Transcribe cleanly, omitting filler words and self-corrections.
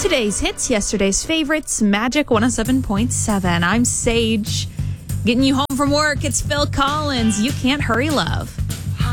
Today's hits, yesterday's favorites, Magic 107.7. I'm Sage. Getting you home from work, it's Phil Collins. You Can't Hurry Love.